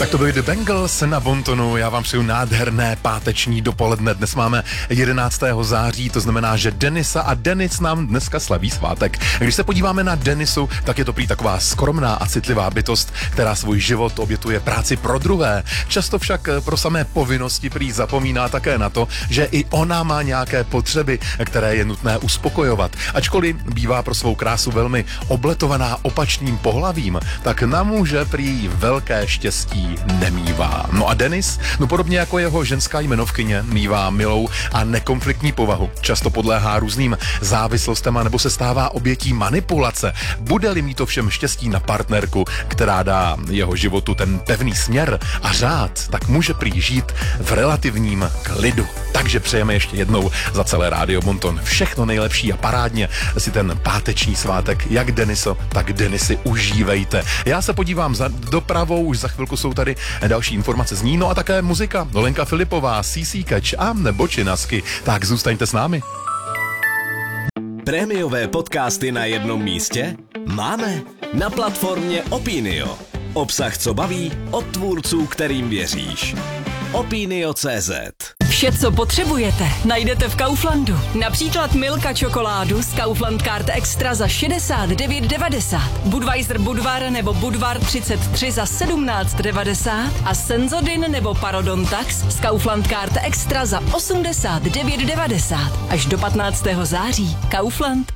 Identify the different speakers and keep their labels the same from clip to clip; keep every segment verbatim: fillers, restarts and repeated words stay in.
Speaker 1: Tak to byly The Bangles na Bontonu. Já vám přeju nádherné páteční dopoledne. Dnes máme jedenáctého září, to znamená, že Denisa a Denis nám dneska slaví svátek. Když se podíváme na Denisu, tak je to prý taková skromná a citlivá bytost, která svůj život obětuje práci pro druhé. Často však pro samé povinnosti prý zapomíná také na to, že i ona má nějaké potřeby, které je nutné uspokojovat. Ačkoliv bývá pro svou krásu velmi obletovaná opačným pohlavím, tak na muže prý velké štěstí nemívá. No a Denis, no podobně jako jeho ženská jmenovkyně, mívá milou a nekonfliktní povahu. Často podléhá různým závislostem nebo se stává obětí manipulace. Bude-li mít to všem štěstí na partnerku, která dá jeho životu ten pevný směr a řád, tak může prý žít v relativním klidu. Takže přejeme ještě jednou za celé Rádio Bonton všechno nejlepší a parádně si ten páteční svátek, jak Deniso, tak Denisy užívejte. Já se podívám za dopravou, už za chvilku jsou tady další informace z ní, no a také muzika. Lenka Filipová, C C Catch a nebo Činasky. Tak zůstaňte s námi.
Speaker 2: Prémiové podcasty na jednom místě? Máme na platformě Opinio. Obsah, co baví, od tvůrců, kterým věříš. Opinio tečka cé zet.
Speaker 3: Vše, co potřebujete, najdete v Kauflandu. Například Milka čokoládu z Kaufland Card Extra za šedesát devět devadesát, Budweiser Budvar nebo Budvar třicet tři za sedmnáct devadesát a Senzodin nebo Parodontax z Kaufland Card Extra za osmdesát devět devadesát. Až do patnáctého září. Kaufland.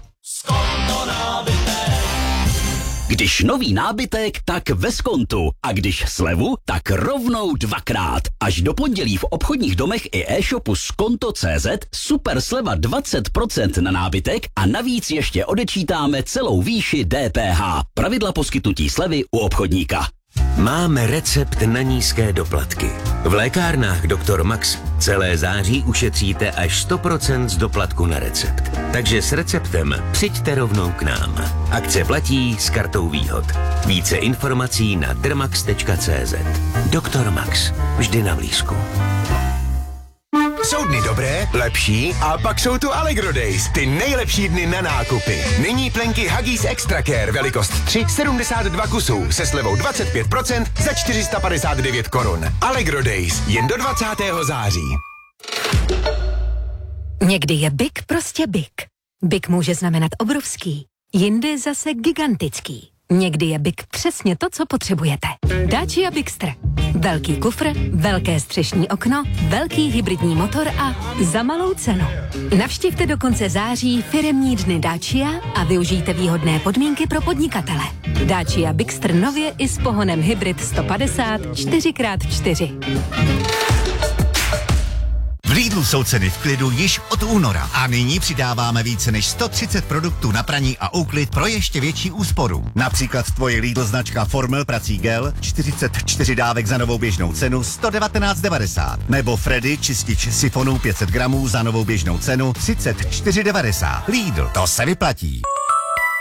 Speaker 4: Když nový nábytek, tak ve Skontu. A když slevu, tak rovnou dvakrát. Až do pondělí v obchodních domech i e-shopu Skonto tečka cé zet super sleva dvacet procent na nábytek a navíc ještě odečítáme celou výši D P H. Pravidla poskytnutí slevy u obchodníka.
Speaker 5: Máme recept na nízké doplatky. V lékárnách doktor Max celé září ušetříte až sto procent z doplatku na recept. Takže s receptem přijďte rovnou k nám. Akce platí s kartou výhod. Více informací na drmax tečka cé zet. doktor Max. Vždy na blízku.
Speaker 6: Jsou dny dobré, lepší a pak jsou tu Allegro Days, ty nejlepší dny na nákupy. Nyní plenky Huggies Extra Care velikost tři, sedmdesát dva kusů se slevou dvacet pět procent za čtyři sta padesát devět korun. Allegro Days jen do dvacátého září.
Speaker 7: Někdy je big prostě big. Big může znamenat obrovský, jindy zase gigantický. Někdy je big přesně to, co potřebujete. Dacia Bigster. Velký kufr, velké střešní okno, velký hybridní motor a za malou cenu. Navštivte do konce září firemní dny Dacia a využijte výhodné podmínky pro podnikatele. Dacia Bigster nově i s pohonem hybrid sto padesát čtyři krát čtyři.
Speaker 8: V Lidlu jsou ceny v klidu již od února a nyní přidáváme více než sto třicet produktů na praní a úklid pro ještě větší úsporu. Například tvoje Lidl značka Formel prací gel, čtyřicet čtyři dávek za novou běžnou cenu sto devatenáct devadesát. Nebo Freddy čistič sifonů pět set gramů za novou běžnou cenu třicet čtyři devadesát. Lidl, to se vyplatí.